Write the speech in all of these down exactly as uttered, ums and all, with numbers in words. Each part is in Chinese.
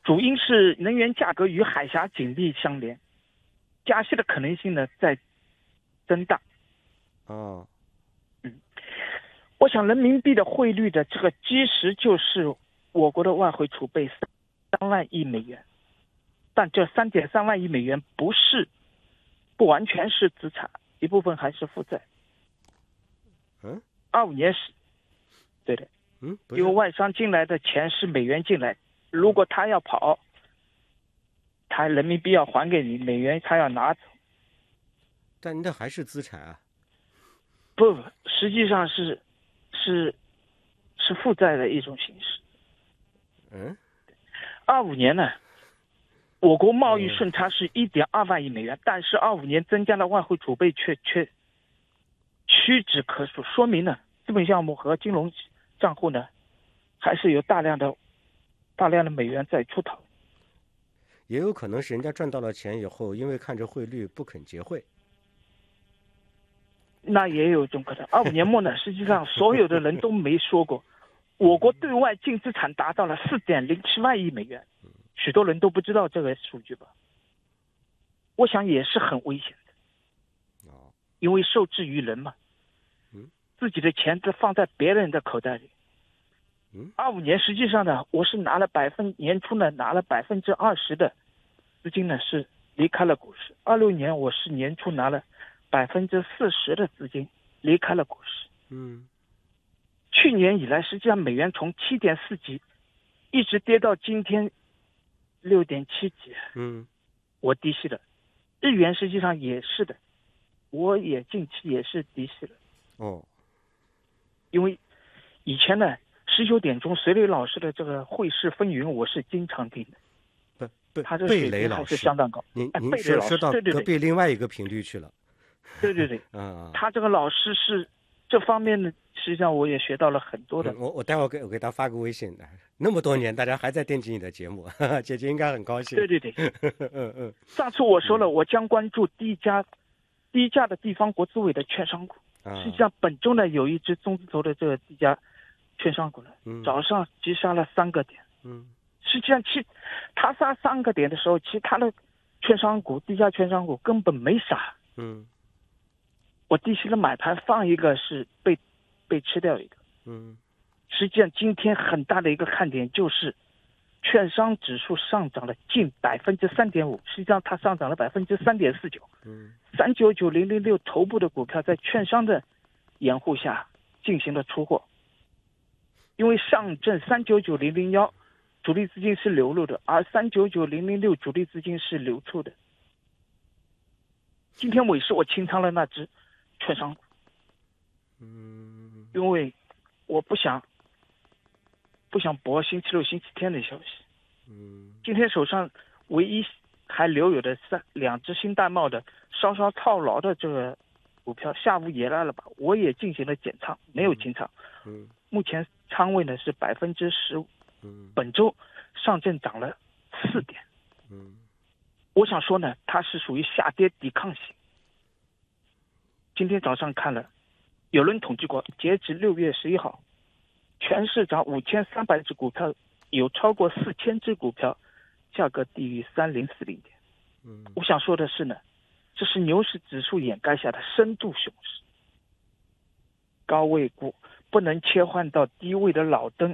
主因是能源价格与海峡紧密相连，加息的可能性呢在增大。 哦， 嗯，我想人民币的汇率的这个基石就是我国的外汇储备三万亿美元，但这三点三万亿美元不是不完全是资产，一部分还是负债。 嗯， 二五年是对的， 嗯，不是， 因为外商进来的钱是美元进来，如果他要跑，他人民币要还给你，美元他要拿走。 但那还是资产啊。 不，实际上是是是负债的一种形式。 嗯， 二五年呢，我国贸易顺差是一点二万亿美元，但是二五年增加的外汇储备却却屈指可数，说明呢，资本项目和金融账户呢，还是有大量的大量的美元在出逃。 也有可能是人家赚到了钱以后，因为看着汇率不肯结汇。 那也有一种可能。二五年末呢，实际上所有的人都没说过，我国对外净资产达到了四点零七万亿美元，许多人都不知道这个数据吧？我想也是很危险的，因为受制于人嘛，自己的钱都放在别人的口袋里。二五年实际上呢，我是拿了百分年初呢拿了百分之二十的资金呢是离开了股市。二六年我是年初拿了百分之四十的资金离开了股市。 嗯， 去年以来，实际上美元从七点四几一直跌到今天六点七几。 嗯， 我低息了。日元实际上也是的，我也近期也是低息了。 哦， 因为以前呢，十九点钟隋磊老师的这个汇市风云，我是经常听的。 不不， 他这贝水平还雷老师是相当高。 您哎， 您说说贝雷老师，对对对， 到隔壁另外一个频率去了。 对对对， 啊， 他这个老师是这方面的，实际上我也学到了很多的。 嗯、我我待会儿给我给他发个微信，那么多年大家还在惦记你的节目，哈哈，姐姐应该很高兴。 对对对， 嗯嗯。 上次我说了，我将关注低价低价的地方国资委的券商股。 啊、 实际上本周呢，有一只中字头的这个低价券商股呢， 嗯、 早上急杀了三个点。 嗯， 实际上其他杀三个点的时候，其他的券商股低价券商股根本没杀。 嗯， 我低息的买盘放一个是被被吃掉一个。 嗯， 实际上今天很大的一个看点就是券商指数上涨了近百分之三点五，实际上它上涨了百分之三点四九。 嗯， 三九九零零六头部的股票在券商的掩护下进行了出货，因为上证三九九零零幺主力资金是流入的，而三九九零零六主力资金是流出的。今天尾市我清仓了那只券商股， 嗯， 因为我不想不想博星期六星期天的消息。 嗯， 今天手上唯一还留有的三两只新淡茂的稍稍套牢的这个股票，下午也来了吧，我也进行了减仓，没有清仓。 嗯， 目前仓位呢是百分之十五。 嗯， 本周上证涨了四点。 嗯， 我想说呢，它是属于下跌抵抗型。今天早上看了，有人统计过，截止六月十一号，全市场五千三百只股票，有超过四千只股票价格低于三零四零点。 嗯， 我想说的是呢，这是牛市指数掩盖下的深度熊市。高位股不能切换到低位的老登，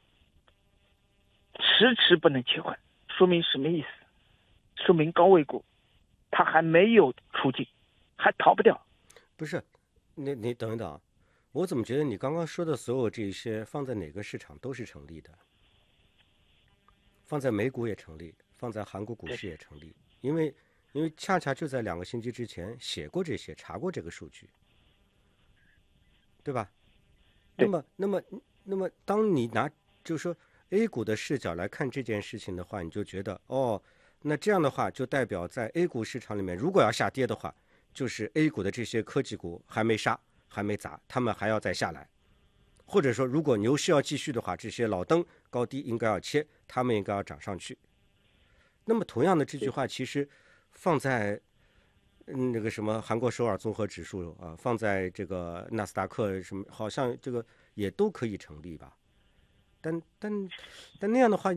迟迟不能切换，说明什么意思？说明高位股它还没有出境，还逃不掉。 不是，你你等一等，我怎么觉得你刚刚说的所有这些放在哪个市场都是成立的？放在美股也成立，放在韩国股市也成立，因为因为恰恰就在两个星期之前写过这些，查过这个数据，对吧？ 对， 那么那么那么，当你拿就是说 A 股的视角来看这件事情的话，你就觉得哦，那这样的话就代表在 A 股市场里面，如果要下跌的话，就是 A 股的这些科技股还没杀，还没砸，他们还要再下来。或者说，如果牛市要继续的话，这些老登高低应该要切，他们应该要涨上去。那么，同样的这句话，其实放在嗯那个什么韩国首尔综合指数啊，放在这个纳斯达克什么，好像这个也都可以成立吧？但但但那样的话。